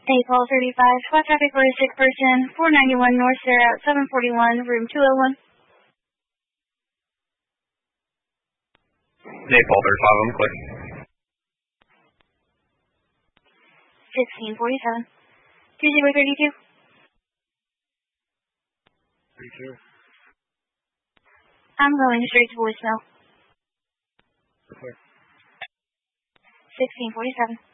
Paul 35, spot traffic for a sick person, 491 North Sarah, 741, room 201. Paul 35, I'm clear. 1647. 2032. 32. I'm going straight to voicemail. Clear. 1647.